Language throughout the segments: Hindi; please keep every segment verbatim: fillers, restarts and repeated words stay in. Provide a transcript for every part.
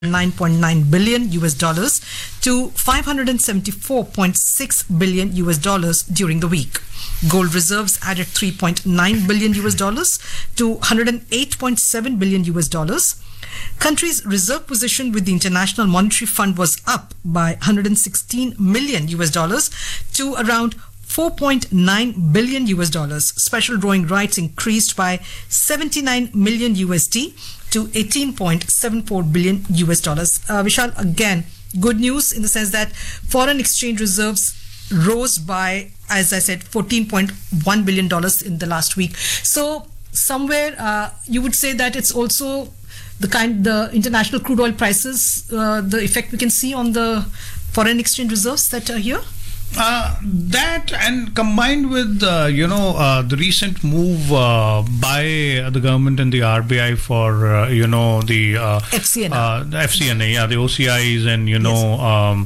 nine point nine billion U S dollars to five hundred seventy-four point six billion U S dollars during the week. Gold reserves added three point nine billion U S dollars to one hundred eight point seven billion U S dollars. Country's reserve position with the International Monetary Fund was up by one hundred sixteen million U S dollars to around four point nine billion U S dollars. Special drawing rights increased by seventy-nine million U S D to eighteen point seven four billion U S dollars. Uh, Vishal, again, good news in the sense that foreign exchange reserves rose by, as I said, fourteen point one billion dollars in the last week. So somewhere uh, you would say that it's also the kind, the international crude oil prices, uh, the effect we can see on the foreign exchange reserves that are here? Uh, that and combined with uh, you know uh, the recent move uh, by the government and the R B I for uh, you know the uh, F C N A, uh, the F C N A, yeah, the O C Is and you know yes. um,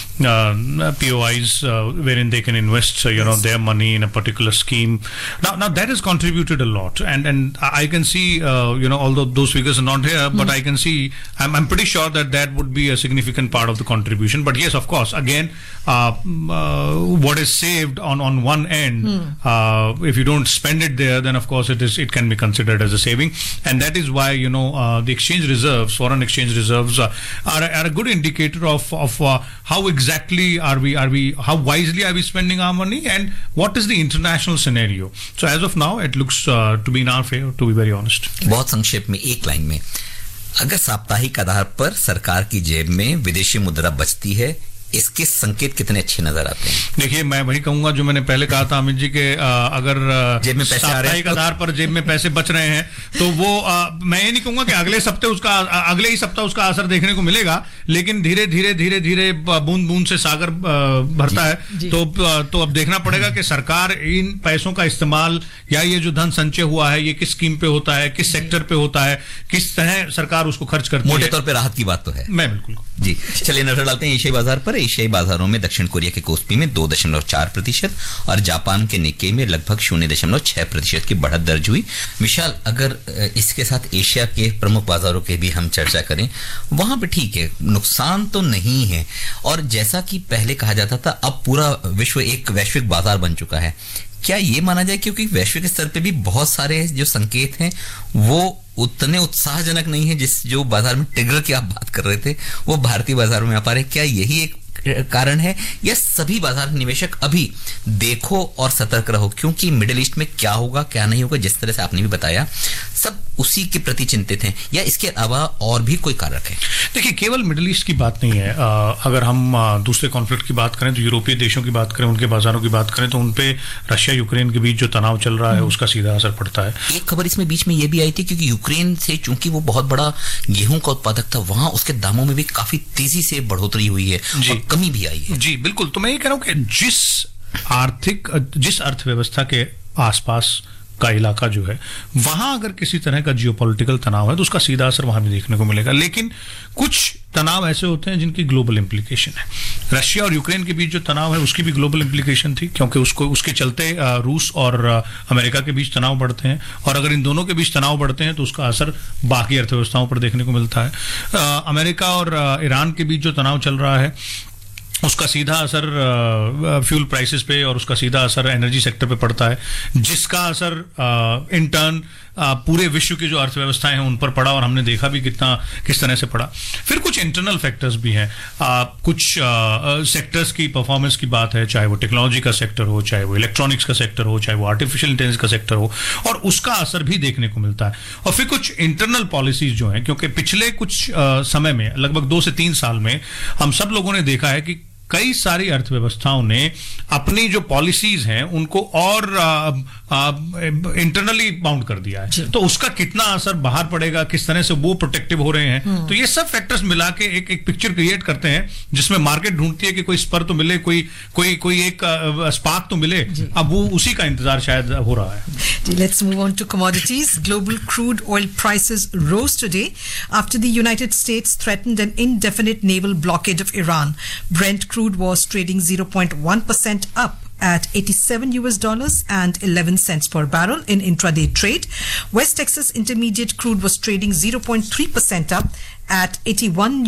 uh, P O Is uh, wherein they can invest uh, you yes. know their money in a particular scheme. Now, now that has contributed a lot, and and I can see uh, you know although those figures are not here, but mm. I can see I'm I'm pretty sure that that would be a significant part of the contribution. But yes, of course, again. Uh, uh, what is saved on, on one end, hmm. uh, if you don't spend it there, then of course it is it can be considered as a saving, and that is why you know uh, the exchange reserves, foreign exchange reserves, uh, are, are a good indicator of of uh, how exactly are we are we how wisely are we spending our money, and what is the international scenario. So as of now, it looks uh, to be in our favor. To be very honest. बहुत संक्षेप में एक लाइन में, अगर साप्ताहिक आधार पर सरकार की जेब में विदेशी मुद्रा बचती है, इसके संकेत कितने अच्छे नजर आते हैं? देखिए, मैं वही कहूंगा जो मैंने पहले कहा था अमित जी के आ, अगर जेब में पैसे आ रहे हैं, आधार पर जेब में पैसे बच रहे हैं, तो वो आ, मैं ये नहीं कहूंगा कि अगले सप्ते उसका अगले ही सप्ताह उसका असर देखने को मिलेगा, लेकिन धीरे धीरे धीरे धीरे बूंद बूंद से सागर भरता है। तो तो अब देखना पड़ेगा कि सरकार इन पैसों का इस्तेमाल या ये जो धन संचय हुआ है ये किस स्कीम पे होता है, किस सेक्टर पे होता है, किस तरह सरकार उसको खर्च करती है। मोटे तौर पे राहत की बात तो है। मैं बिल्कुल जी। चलिए नजर डालते हैं एशियाई बाजार पर। एशियाई बाजारों में दक्षिण कोरिया के कोस्पी में दो दशमलव चार प्रतिशत और जापान के निक्केई में लगभग शून्य दशमलव छह प्रतिशत की बढ़त दर्ज हुई। विशाल, अगर इसके साथ एशिया के प्रमुख बाजारों की भी हम चर्चा करें, वहां पे ठीक है, नुकसान तो नहीं है, और जैसा कि पहले कहा जाता था अब पूरा विश्व एक वैश्विक बाजार बन चुका है। क्या ये माना जाए, क्योंकि वैश्विक स्तर पे भी बहुत सारे जो संकेत हैं वो उतने उत्साहजनक नहीं है, जिस जो बाजार में ट्रिगर की आप बात कर रहे थे वो भारतीय बाजार में आ पा रहे? क्या यही एक कारण है, या सभी बाजार निवेशक अभी देखो और सतर्क रहो, क्योंकि मिडिल ईस्ट में क्या होगा क्या नहीं होगा, जिस तरह से आपने भी बताया, सब उसी के प्रति चिंतित हैं, या इसके अलावा और भी कोई कारक है? देखिए, केवल मिडिल ईस्ट की बात नहीं है। आ, अगर हम आ, दूसरे कॉन्फ्लिक्ट की बात करें तो यूरोपीय देशों की बात करें, उनके बाजारों की बात करें तो उनपे रशिया यूक्रेन के बीच जो तनाव चल रहा है उसका सीधा असर पड़ता है। एक खबर इसमें बीच में ये भी आई थी, क्योंकि यूक्रेन से चूंकि वो बहुत बड़ा गेहूं का उत्पादक था, वहां उसके दामों में भी काफी तेजी से बढ़ोतरी हुई है और कमी भी आई है। जी बिल्कुल। तो मैं ये कह रहा हूं कि जिस आर्थिक जिस अर्थव्यवस्था के आसपास का इलाका जो है, वहां अगर किसी तरह का जियोपॉलिटिकल तनाव है तो उसका सीधा असर वहां भी देखने को मिलेगा। लेकिन कुछ तनाव ऐसे होते हैं जिनकी ग्लोबल इंप्लीकेशन है। रशिया और यूक्रेन के बीच जो तनाव है उसकी भी ग्लोबल इंप्लीकेशन थी, क्योंकि उसको उसके चलते रूस और अमेरिका के बीच तनाव बढ़ते हैं, और अगर इन दोनों के बीच तनाव बढ़ते हैं तो उसका असर बाकी अर्थव्यवस्थाओं पर देखने को मिलता है। अमेरिका और ईरान के बीच जो तनाव चल रहा है उसका सीधा असर फ्यूल प्राइसेस पे और उसका सीधा असर एनर्जी सेक्टर पे पड़ता है, जिसका असर इन टर्न पूरे विश्व की जो अर्थव्यवस्थाएं हैं उन पर पड़ा, और हमने देखा भी कितना किस तरह से पड़ा। फिर कुछ इंटरनल फैक्टर्स भी हैं, आ, कुछ सेक्टर्स की परफॉर्मेंस की बात है, चाहे वो टेक्नोलॉजी का सेक्टर हो, चाहे वो इलेक्ट्रॉनिक्स का सेक्टर हो, चाहे वो आर्टिफिशियल इंटेलिजेंस का सेक्टर हो, और उसका असर भी देखने को मिलता है। और फिर कुछ इंटरनल पॉलिसीज जो हैं, क्योंकि पिछले कुछ आ, समय में लगभग दो से तीन साल में हम सब लोगों ने देखा है कि कई सारी अर्थव्यवस्थाओं ने अपनी जो पॉलिसीज हैं उनको और इंटरनली बाउंड कर दिया है, तो उसका कितना असर बाहर पड़ेगा, किस तरह से वो प्रोटेक्टिव हो रहे हैं, तो ये सब फैक्टर्स मिला के एक एक पिक्चर क्रिएट करते हैं जिसमें मार्केट ढूंढती है कि कोई स्पर तो मिले, कोई कोई कोई एक स्पार्क तो मिले। अब वो उसी का इंतजार शायद हो रहा है। Let's move on to commodities. Global crude oil prices rose today after the United States threatened an indefinite naval blockade of Iran. Brent crude Crude was trading zero point one percent up at eighty-seven U S dollars and eleven cents per barrel in intraday trade. West Texas Intermediate crude was trading zero point three percent up at eighty-one